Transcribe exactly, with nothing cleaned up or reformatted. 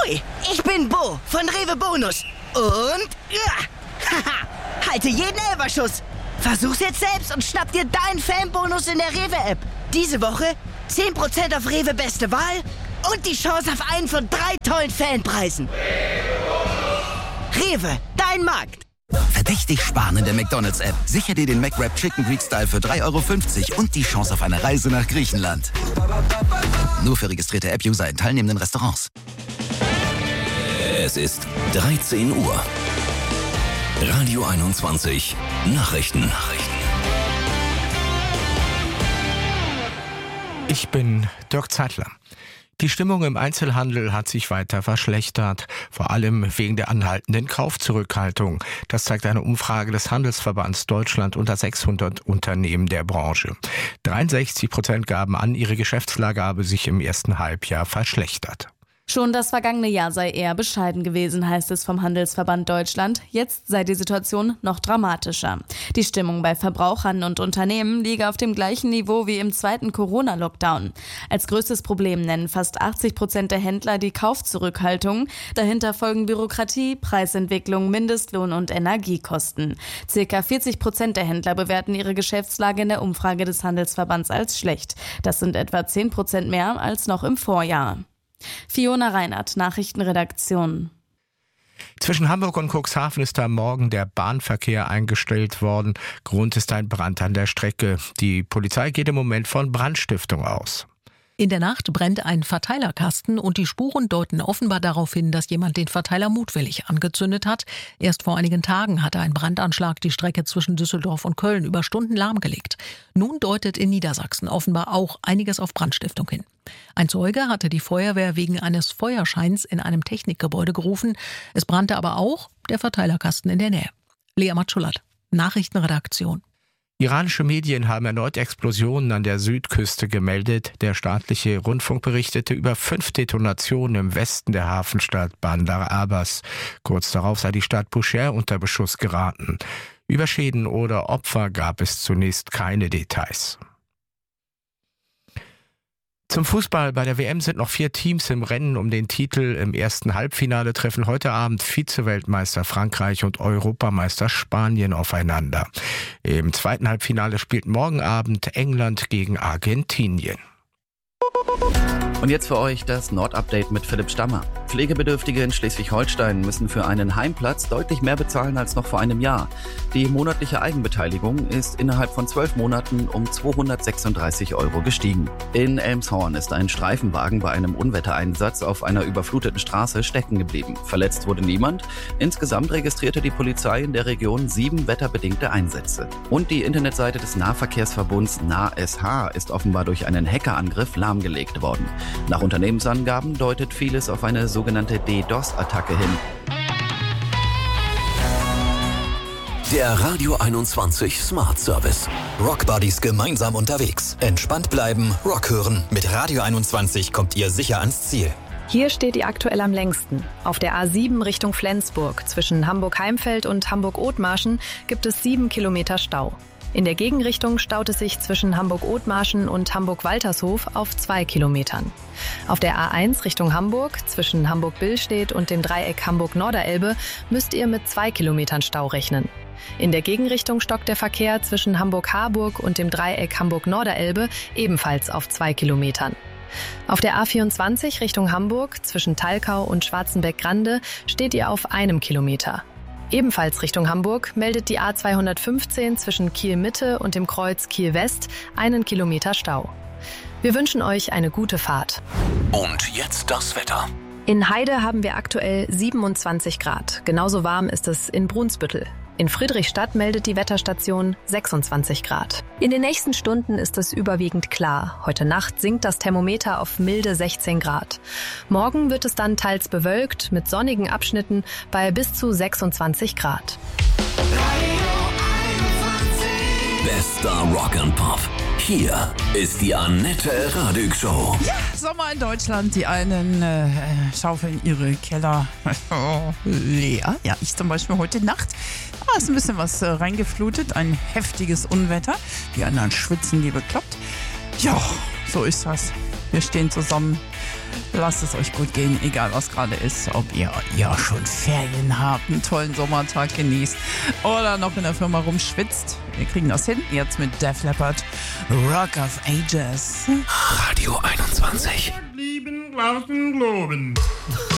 Hoi, ich bin Bo von Rewe Bonus. Und ja, haha, halte jeden Elferschuss. Versuch's jetzt selbst und schnapp dir deinen Fanbonus in der Rewe-App. Diese Woche zehn Prozent auf Rewe Beste Wahl und die Chance auf einen von drei tollen Fanpreisen. Rewe, dein Markt. Verdächtig sparen in der McDonald's-App. Sicher dir den McWrap Chicken Greek Style für drei Euro fünfzig und die Chance auf eine Reise nach Griechenland. Nur für registrierte App-User in teilnehmenden Restaurants. Es ist dreizehn Uhr. Radio einundzwanzig. Nachrichten. Nachrichten. Ich bin Dirk Zeitler. Die Stimmung im Einzelhandel hat sich weiter verschlechtert, vor allem wegen der anhaltenden Kaufzurückhaltung. Das zeigt eine Umfrage des Handelsverbands Deutschland unter sechshundert Unternehmen der Branche. dreiundsechzig Prozent gaben an, ihre Geschäftslage habe sich im ersten Halbjahr verschlechtert. Schon das vergangene Jahr sei eher bescheiden gewesen, heißt es vom Handelsverband Deutschland. Jetzt sei die Situation noch dramatischer. Die Stimmung bei Verbrauchern und Unternehmen liege auf dem gleichen Niveau wie im zweiten Corona-Lockdown. Als größtes Problem nennen fast achtzig Prozent der Händler die Kaufzurückhaltung. Dahinter folgen Bürokratie, Preisentwicklung, Mindestlohn und Energiekosten. Circa vierzig Prozent der Händler bewerten ihre Geschäftslage in der Umfrage des Handelsverbands als schlecht. Das sind etwa zehn Prozent mehr als noch im Vorjahr. Fiona Reinhardt, Nachrichtenredaktion. Zwischen Hamburg und Cuxhaven ist am Morgen der Bahnverkehr eingestellt worden. Grund ist ein Brand an der Strecke. Die Polizei geht im Moment von Brandstiftung aus. In der Nacht brennt ein Verteilerkasten und die Spuren deuten offenbar darauf hin, dass jemand den Verteiler mutwillig angezündet hat. Erst vor einigen Tagen hatte ein Brandanschlag die Strecke zwischen Düsseldorf und Köln über Stunden lahmgelegt. Nun deutet in Niedersachsen offenbar auch einiges auf Brandstiftung hin. Ein Zeuge hatte die Feuerwehr wegen eines Feuerscheins in einem Technikgebäude gerufen. Es brannte aber auch der Verteilerkasten in der Nähe. Lea Matschulat, Nachrichtenredaktion. Iranische Medien haben erneut Explosionen an der Südküste gemeldet. Der staatliche Rundfunk berichtete über fünf Detonationen im Westen der Hafenstadt Bandar Abbas. Kurz darauf sei die Stadt Bushehr unter Beschuss geraten. Über Schäden oder Opfer gab es zunächst keine Details. Zum Fußball. Bei der W M sind noch vier Teams im Rennen um den Titel. Im ersten Halbfinale treffen heute Abend Vize-Weltmeister Frankreich und Europameister Spanien aufeinander. Im zweiten Halbfinale spielt morgen Abend England gegen Argentinien. Und jetzt für euch das Nord-Update mit Philipp Stammer. Pflegebedürftige in Schleswig-Holstein müssen für einen Heimplatz deutlich mehr bezahlen als noch vor einem Jahr. Die monatliche Eigenbeteiligung ist innerhalb von zwölf Monaten um zweihundertsechsunddreißig Euro gestiegen. In Elmshorn ist ein Streifenwagen bei einem Unwettereinsatz auf einer überfluteten Straße stecken geblieben. Verletzt wurde niemand. Insgesamt registrierte die Polizei in der Region sieben wetterbedingte Einsätze. Und die Internetseite des Nahverkehrsverbunds NahSH ist offenbar durch einen Hackerangriff lahmgelegt worden. Nach Unternehmensangaben deutet vieles auf eine sogenannte DDoS-Attacke hin. Der Radio einundzwanzig Smart Service. Rockbuddies gemeinsam unterwegs. Entspannt bleiben, Rock hören. Mit Radio einundzwanzig kommt ihr sicher ans Ziel. Hier steht ihr aktuell am längsten. Auf der A sieben Richtung Flensburg. Zwischen Hamburg-Heimfeld und Hamburg-Othmarschen gibt es sieben Kilometer Stau. In der Gegenrichtung staut es sich zwischen Hamburg-Othmarschen und Hamburg-Waltershof auf zwei Kilometern. Auf der A eins Richtung Hamburg, zwischen Hamburg-Billstedt und dem Dreieck Hamburg-Norderelbe, müsst ihr mit zwei Kilometern Stau rechnen. In der Gegenrichtung stockt der Verkehr zwischen Hamburg-Harburg und dem Dreieck Hamburg-Norderelbe ebenfalls auf zwei Kilometern. Auf der A vierundzwanzig Richtung Hamburg, zwischen Talkau und Schwarzenbeck-Grande, steht ihr auf einem Kilometer. Ebenfalls Richtung Hamburg meldet die A zweihundertfünfzehn zwischen Kiel-Mitte und dem Kreuz Kiel-West einen Kilometer Stau. Wir wünschen euch eine gute Fahrt. Und jetzt das Wetter. In Heide haben wir aktuell siebenundzwanzig Grad. Genauso warm ist es in Brunsbüttel. In Friedrichstadt meldet die Wetterstation sechsundzwanzig Grad. In den nächsten Stunden ist es überwiegend klar. Heute Nacht sinkt das Thermometer auf milde sechzehn Grad. Morgen wird es dann teils bewölkt mit sonnigen Abschnitten bei bis zu sechsundzwanzig Grad. Bester Rock and Pop. Hier ist die Annette Radig Show. Ja, Sommer in Deutschland. Die einen äh, schaufeln ihre Keller leer. Ja, ich zum Beispiel heute Nacht. Da ist ein bisschen was äh, reingeflutet. Ein heftiges Unwetter. Die anderen schwitzen wie bekloppt. Ja, so ist das. Wir stehen zusammen. Lasst es euch gut gehen, egal was gerade ist. Ob ihr ja schon Ferien habt, einen tollen Sommertag genießt oder noch in der Firma rumschwitzt. Wir kriegen das hin. Jetzt mit Def Leppard, Rock of Ages. Radio einundzwanzig. Lieben, glauben, globen.